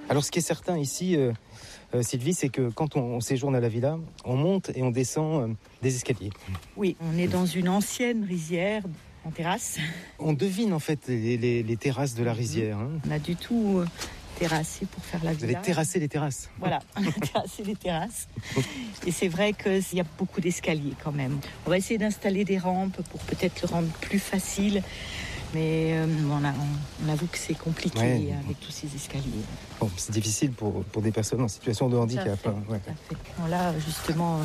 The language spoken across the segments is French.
Alors ce qui est certain ici, Sylvie, c'est que quand on séjourne à la villa, on monte et on descend des escaliers. Oui, on est dans une ancienne rizière en terrasse. On devine en fait les terrasses de la rizière. Hein. On a du tout terrassé pour faire la villa. Vous avez terrassé les terrasses. Voilà, on a terrassé les terrasses. Et c'est vrai qu'il y a beaucoup d'escaliers quand même. On va essayer d'installer des rampes pour peut-être le rendre plus facile. Mais on avoue que c'est compliqué avec tous ces escaliers. Bon, c'est difficile pour des personnes en situation de handicap. Tout à fait. Bon, là, justement,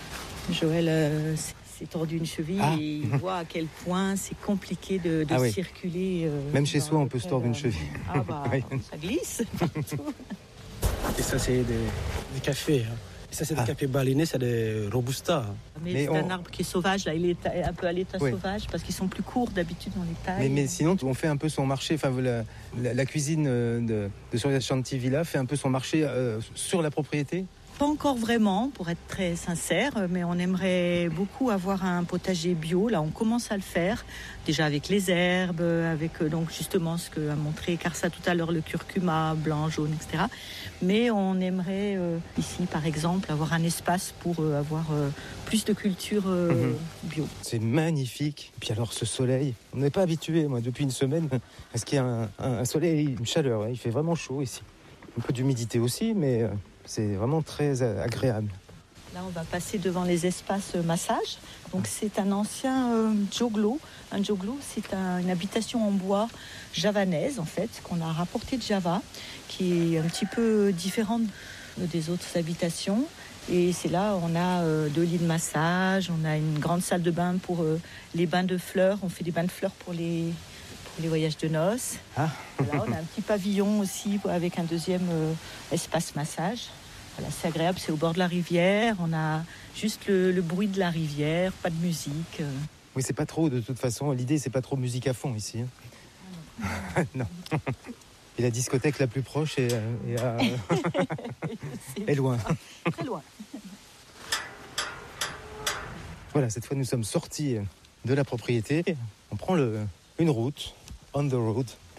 Joël s'est tordu une cheville et il voit à quel point c'est compliqué de circuler. Même chez soi, on peut se tordre une cheville. Ah bah, ça glisse partout. Et ça, c'est des cafés. Hein. Et ça, c'est des cafés balinés, c'est des robusta. Mais c'est un arbre qui est sauvage, là. Il est un peu à l'état sauvage parce qu'ils sont plus courts d'habitude dans les tailles. Mais sinon, on fait un peu son marché. Enfin, la cuisine de Suryashanti Villa fait un peu son marché sur la propriété. Pas encore vraiment, pour être très sincère, mais on aimerait beaucoup avoir un potager bio. Là, on commence à le faire, déjà avec les herbes, avec donc justement ce que a montré Karsa tout à l'heure, le curcuma blanc, jaune, etc. Mais on aimerait ici, par exemple, avoir un espace pour avoir plus de culture bio. C'est magnifique. Puis alors, ce soleil, on n'est pas habitué, moi, depuis une semaine, à ce qu'il y a un soleil, une chaleur. Il fait vraiment chaud ici. Un peu d'humidité aussi, mais... c'est vraiment très agréable. Là, on va passer devant les espaces massage. Donc, c'est un ancien joglo. Un joglo, c'est une habitation en bois javanaise, en fait, qu'on a rapporté de Java, qui est un petit peu différente des autres habitations. Et c'est là, on a 2 lits de massage, on a une grande salle de bain pour les bains de fleurs. On fait des bains de fleurs pour les voyages de noces. Voilà, on a un petit pavillon aussi avec un deuxième espace massage. Voilà, c'est agréable, c'est au bord de la rivière. On a juste le bruit de la rivière, pas de musique. Oui, c'est pas trop, de toute façon. L'idée, c'est pas trop musique à fond ici. Hein. Non. Et la discothèque la plus proche est loin. Très loin. Voilà, cette fois, nous sommes sortis de la propriété. On prend une route, on the road,